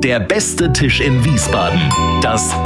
Der beste Tisch in Wiesbaden. Das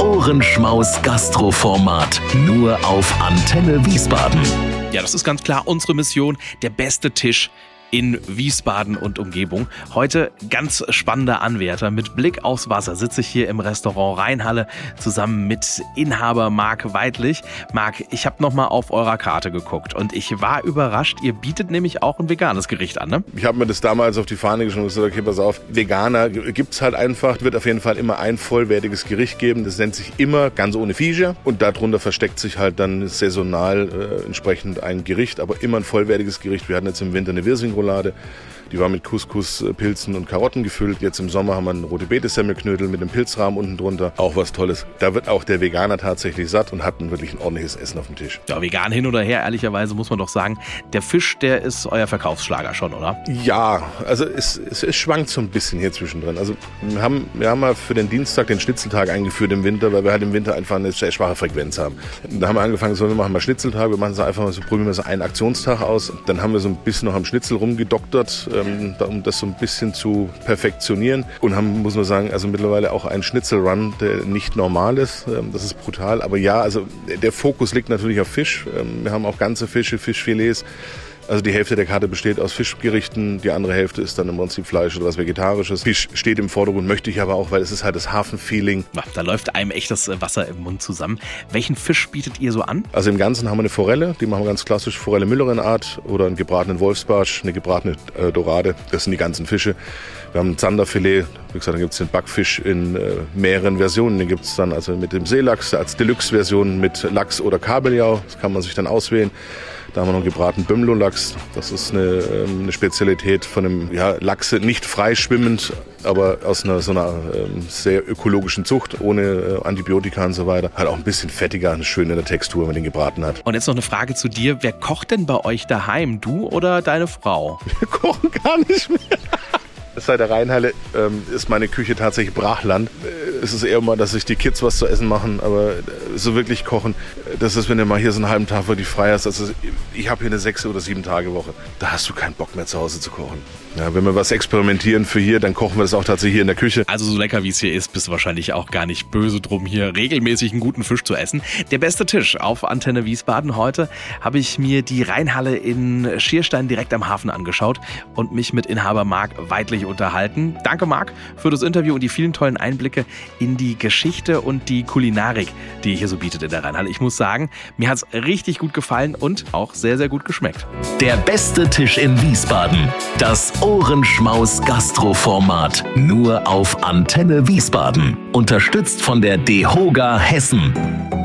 Ohrenschmaus-Gastroformat. Nur auf Antenne Wiesbaden. Ja, das ist ganz klar unsere Mission. Der beste Tisch in Wiesbaden und Umgebung. Heute ganz spannender Anwärter. Mit Blick aufs Wasser sitze ich hier im Restaurant Rheinhalle zusammen mit Inhaber Marc Weidlich. Marc, ich habe nochmal auf eurer Karte geguckt und ich war überrascht. Ihr bietet nämlich auch ein veganes Gericht an, ne? Ich habe mir das damals auf die Fahne geschrieben und gesagt, okay, pass auf, Veganer gibt's halt einfach. Wird auf jeden Fall immer ein vollwertiges Gericht geben. Das nennt sich immer ganz ohne Viecher und darunter versteckt sich halt dann saisonal entsprechend ein Gericht, aber immer ein vollwertiges Gericht. Wir hatten jetzt im Winter eine Wirsing-Roulade. Die war mit Couscous, Pilzen und Karotten gefüllt. Jetzt im Sommer haben wir einen rote Beete-Semmelknödel mit einem Pilzrahmen unten drunter. Auch was Tolles. Da wird auch der Veganer tatsächlich satt und hat wirklich ein ordentliches Essen auf dem Tisch. Ja, vegan hin oder her, ehrlicherweise muss man doch sagen, der Fisch, der ist euer Verkaufsschlager schon, oder? Ja, also es schwankt so ein bisschen hier zwischendrin. Also wir haben ja für den Dienstag den Schnitzeltag eingeführt im Winter, weil wir halt im Winter einfach eine sehr schwache Frequenz haben. Da haben wir angefangen, wir machen mal Schnitzeltag, wir machen es einfach mal so, probieren wir so einen Aktionstag aus. Dann haben wir so ein bisschen noch am Schnitzel rumgedoktert, um das so ein bisschen zu perfektionieren. Und haben, muss man sagen, also mittlerweile auch einen Schnitzelrun, der nicht normal ist. Das ist brutal. Aber ja, also der Fokus liegt natürlich auf Fisch. Wir haben auch ganze Fische, Fischfilets. Also die Hälfte der Karte besteht aus Fischgerichten, die andere Hälfte ist dann im Prinzip Fleisch oder was Vegetarisches. Fisch steht im Vordergrund, möchte ich aber auch, weil es ist halt das Hafenfeeling. Da läuft einem echt das Wasser im Mund zusammen. Welchen Fisch bietet ihr so an? Also im Ganzen haben wir eine Forelle, die machen wir ganz klassisch, Forelle Müllerin-Art oder einen gebratenen Wolfsbarsch, eine gebratene Dorade. Das sind die ganzen Fische. Wir haben ein Zanderfilet, wie gesagt, dann gibt es den Backfisch in mehreren Versionen. Den gibt es dann also mit dem Seelachs als Deluxe-Version mit Lachs oder Kabeljau. Das kann man sich dann auswählen. Da haben wir noch einen gebratenen Bömlow-Lachs. Das ist eine Spezialität von einem Lachse, nicht frei schwimmend, aber aus einer sehr ökologischen Zucht, ohne Antibiotika und so weiter. Halt auch ein bisschen fettiger, schön in der Textur, wenn man den gebraten hat. Und jetzt noch eine Frage zu dir. Wer kocht denn bei euch daheim? Du oder deine Frau? Wir kochen gar nicht mehr. Seit der Rheinhalle ist meine Küche tatsächlich Brachland. Es ist eher mal, dass sich die Kids was zu essen machen, aber so wirklich kochen, das ist, wenn du mal hier so einen halben Tag wirklich frei hast. Also ich habe hier eine 6 oder 7 Tage Woche. Da hast du keinen Bock mehr zu Hause zu kochen. Ja, wenn wir was experimentieren für hier, dann kochen wir das auch tatsächlich hier in der Küche. Also so lecker wie es hier ist, bist du wahrscheinlich auch gar nicht böse drum, hier regelmäßig einen guten Fisch zu essen. Der beste Tisch auf Antenne Wiesbaden. Heute habe ich mir die Rheinhalle in Schierstein direkt am Hafen angeschaut und mich mit Inhaber Marc Weidlich unterhalten. Danke Marc für das Interview und die vielen tollen Einblicke in die Geschichte und die Kulinarik, die ihr hier so bietet in der Rheinhalle. Ich muss sagen, mir hat es richtig gut gefallen und auch sehr, sehr gut geschmeckt. Der beste Tisch in Wiesbaden. Das Ohrenschmaus-Gastroformat. Nur auf Antenne Wiesbaden. Unterstützt von der DEHOGA Hessen.